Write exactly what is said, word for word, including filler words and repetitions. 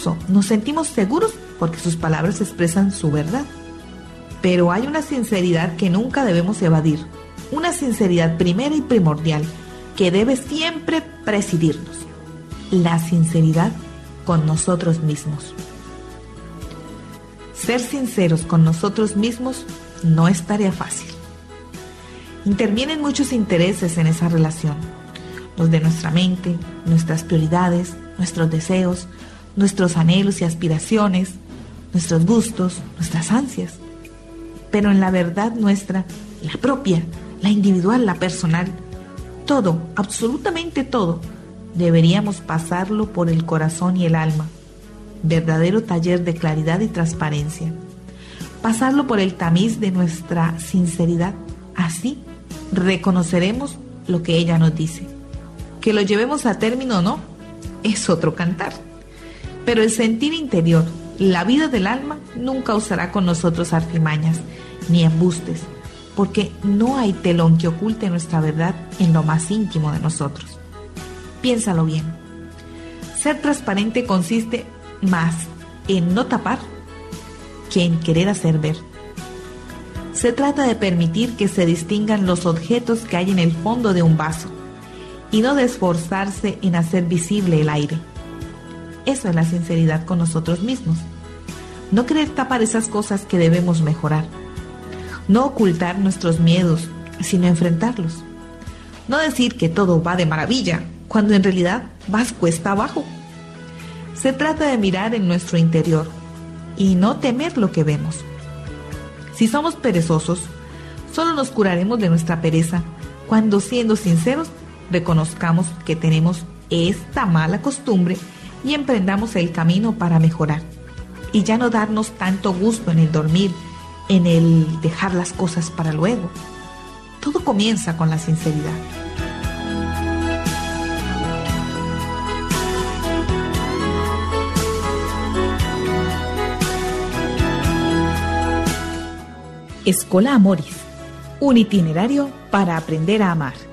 Nos sentimos seguros porque sus palabras expresan su verdad. Pero hay una sinceridad que nunca debemos evadir, una sinceridad primera y primordial que debe siempre presidirnos: la sinceridad con nosotros mismos. Ser sinceros con nosotros mismos no es tarea fácil. Intervienen muchos intereses en esa relación: los de nuestra mente, nuestras prioridades, nuestros deseos, nuestros anhelos y aspiraciones, nuestros gustos, nuestras ansias. Pero en la verdad nuestra, la propia, la individual, la personal, todo, absolutamente todo, deberíamos pasarlo por el corazón y el alma, verdadero taller de claridad y transparencia. Pasarlo por el tamiz de nuestra sinceridad. Así reconoceremos lo que ella nos dice. Que lo llevemos a término o no, es otro cantar. Pero el sentir interior, la vida del alma, nunca usará con nosotros artimañas ni embustes, porque no hay telón que oculte nuestra verdad en lo más íntimo de nosotros. Piénsalo bien. Ser transparente consiste más en no tapar que en querer hacer ver. Se trata de permitir que se distingan los objetos que hay en el fondo de un vaso y no de esforzarse en hacer visible el aire. Eso es la sinceridad con nosotros mismos. No querer tapar esas cosas que debemos mejorar. No ocultar nuestros miedos, sino enfrentarlos. No decir que todo va de maravilla, cuando en realidad vas cuesta abajo. Se trata de mirar en nuestro interior y no temer lo que vemos. Si somos perezosos, solo nos curaremos de nuestra pereza cuando, siendo sinceros, reconozcamos que tenemos esta mala costumbre y emprendamos el camino para mejorar. Y ya no darnos tanto gusto en el dormir, en el dejar las cosas para luego. Todo comienza con la sinceridad. Escola Amoris, un itinerario para aprender a amar.